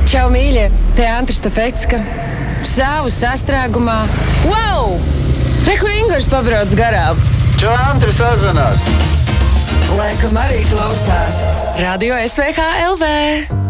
Čau, mīļie! Te Antra Stafecka. Stāvu sastrēgumā. Wow! Reku Ingurs pabrauc garām. Čau, Antris sazvanās. Laikam arī klausās. Radio SVH LV.